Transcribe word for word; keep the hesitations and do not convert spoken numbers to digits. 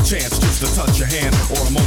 chance just to touch your hand or a moment